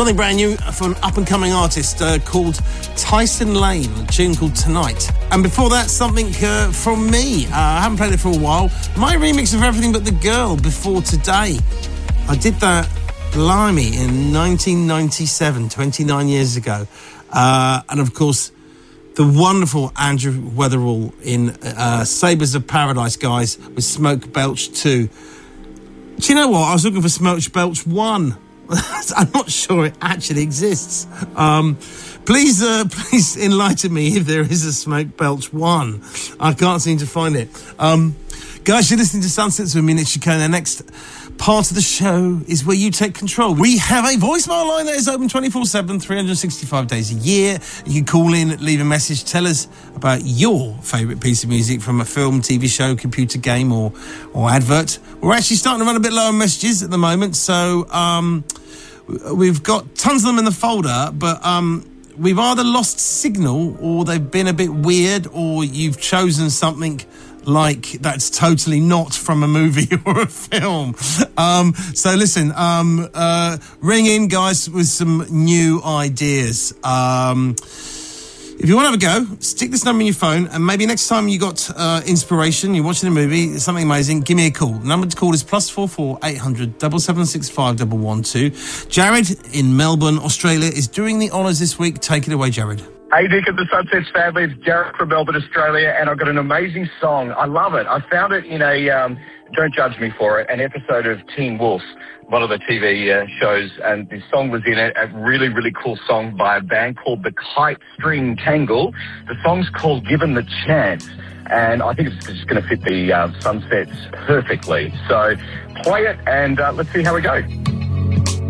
Something brand new from an up-and-coming artist called Tyson Lane, a tune called Tonight. And before that, something from me. I haven't played it for a while. My remix of Everything But the Girl, Before Today. I did that, blimey, in 1997, 29 years ago. And of course, the wonderful Andrew Weatherall in Sabres of Paradise, guys, with Smoke Belch 2. Do you know what? I was looking for Smoke Belch 1. I'm not sure it actually exists. Please enlighten me if there is a Smoke Belch 1. I can't seem to find it. Guys, you're listening to Sunsets with me, Nick Chicane. The next part of the show is where you take control. We have a voicemail line that is open 24/7, 365 days a year. You can call in, leave a message, tell us about your favourite piece of music from a film, TV show, computer game or advert. We're actually starting to run a bit low on messages at the moment, so we've got tons of them in the folder, but we've either lost signal or they've been a bit weird, or you've chosen something like that's totally not from a movie or a film. So listen, ring in, guys, with some new ideas. If you want to have a go, stick this number in your phone, and maybe next time you got inspiration, you're watching a movie, something amazing, give me a call. The number to call is +44 800 765 112. Jared in Melbourne, Australia, is doing the honours this week. Take it away, Jared. Hey, Nick and the Sunsets family, it's Jared from Melbourne, Australia, and I've got an amazing song. I love it. I found it in a, don't judge me for it, an episode of Teen Wolf, one of the TV shows, and this song was in it, a really, really cool song by a band called the Kite String Tangle. The song's called Given the Chance, and I think it's just going to fit the Sunsets perfectly. So play it, and let's see how we go.